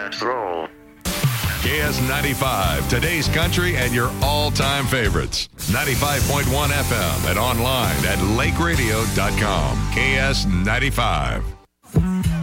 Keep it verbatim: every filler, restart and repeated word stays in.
Let's roll. K S ninety-five, today's country and your all-time favorites. ninety-five point one F M and online at lake radio dot com. K S ninety-five.